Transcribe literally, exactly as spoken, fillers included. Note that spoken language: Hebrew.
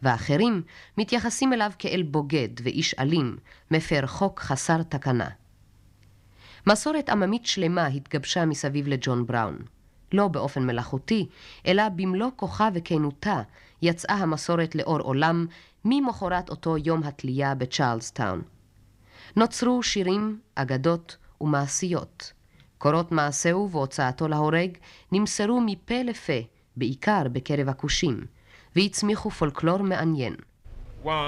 ואחרים מתייחסים אליו כאל בוגד ואיש אלים, מפר חוק חסר תקנה. מסורת עממית שלמה התגבשה מסביב לג'ון בראון. לא באופן מלאכותי, אלא במלוא כוחה וכנותה יצאה המסורת לאור עולם ממחרת אותו יום התלייה בצ'ארלסטאון. נוצרו שירים, אגדות ומעשיות. קורות מעשהו והוצאתו להורג נמסרו מפה לפה, בעיקר בקרב הכושים, והצמיחו פולקלור מעניין.